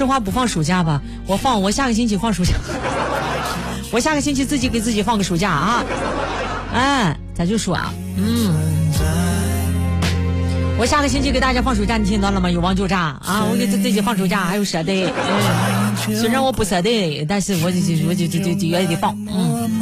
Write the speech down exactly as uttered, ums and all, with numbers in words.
实话不放暑假吧，我放，我下个星期放暑假，我下个星期自己给自己放个暑假啊。哎，咱就说啊，嗯，我下个星期给大家放暑假，你听到了吗？有望就炸啊！我给自己放暑假，还有舍得，嗯，虽然我不舍得，但是我就我就就就就愿意得放，嗯。